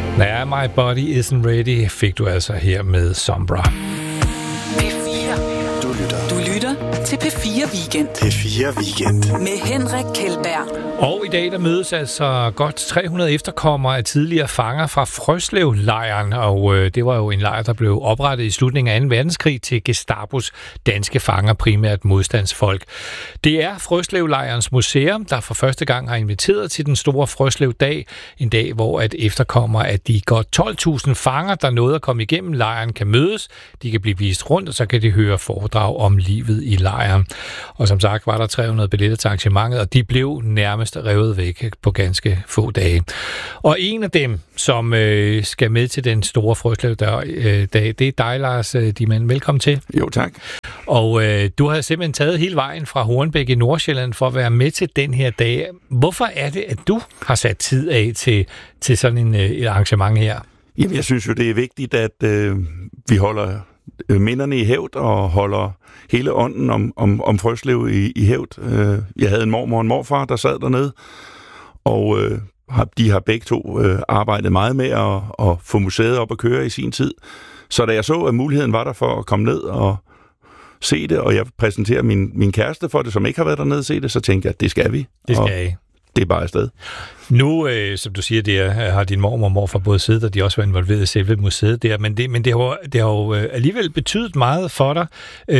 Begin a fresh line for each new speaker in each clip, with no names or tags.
Ja, My Body Isn't Ready fik du altså her med Sombra.
P4. Du lytter til P4 Weekend.
P4 Weekend.
Med Henrik Kjeldberg.
Og i dag der mødes altså godt 300 efterkommere af tidligere fanger fra Frøslev-lejren, og det var jo en lejr, der blev oprettet i slutningen af 2. verdenskrig til Gestapos danske fanger, primært modstandsfolk. Det er Frøslev-lejrens museum, der for første gang har inviteret til den store Frøslev-dag, en dag, hvor at efterkommere af de godt 12.000 fanger, der nåede at komme igennem lejren, kan mødes. De kan blive vist rundt, og så kan de høre foredrag om livet i lejren. Og som sagt var der 300 billetter til arrangementet, og de blev nærmest revet væk på ganske få dage. Og en af dem, som skal med til den store Frøslev-dag, det er dig, Lars Dimand. Velkommen til.
Jo, tak.
Og du har simpelthen taget hele vejen fra Hornbæk i Nordsjælland for at være med til den her dag. Hvorfor er det, at du har sat tid af til sådan et arrangement her?
Jamen, jeg synes jo, det er vigtigt, at vi holder minderne i hævd og holder hele ånden om Frøslev i hævd. Jeg havde en mormor og en morfar, der sad dernede, og de har begge to arbejdet meget med at få museet op at køre i sin tid. Så da jeg så, at muligheden var der for at komme ned og se det, og jeg præsenterer min kæreste for det, som ikke har været dernede og se det, så tænkte jeg, at det skal vi.
Det skal I.
Det er bare afsted.
Nu, som du siger, har din mormor og morfar både siddet, og de også var involveret i selve museet der, men det har jo alligevel betydet meget for dig,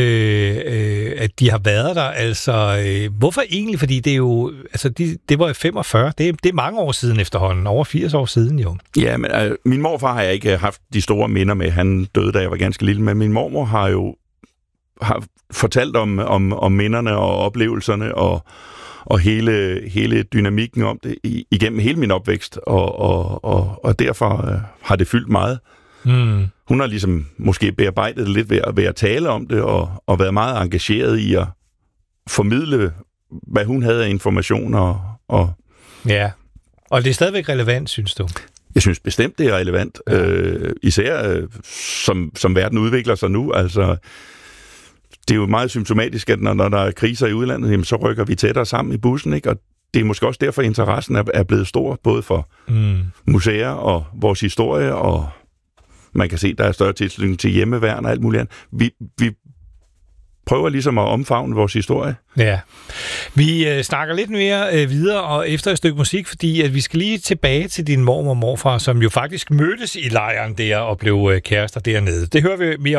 at de har været der. Altså, hvorfor egentlig? Fordi det er jo, altså, det var i 45, det er mange år siden efterhånden, over 80 år siden jo.
Ja, men min morfar har jeg ikke haft de store minder med. Han døde, da jeg var ganske lille, men min mormor har fortalt om minderne og oplevelserne og hele dynamikken om det igennem hele min opvækst, og derfor har det fyldt meget. Mm. Hun har ligesom måske bearbejdet det lidt ved at tale om det, og været meget engageret i at formidle, hvad hun havde af informationer.
Ja, og det er stadigvæk relevant, synes du?
Jeg synes bestemt, det er relevant. Ja. Især som verden udvikler sig nu, altså. Det er jo meget symptomatisk, at når der er kriser i udlandet, jamen, så rykker vi tættere sammen i bussen, ikke? Og det er måske også derfor, interessen er blevet stor, både for museer og vores historie, og man kan se, at der er større tilslutning til hjemmeværn og alt muligt andet. Vi prøver ligesom at omfavne vores historie.
Ja. Vi snakker lidt mere videre og efter et stykke musik, fordi at vi skal lige tilbage til din mormor og morfar, som jo faktisk mødtes i lejren der og blev kærester dernede. Det hører vi mere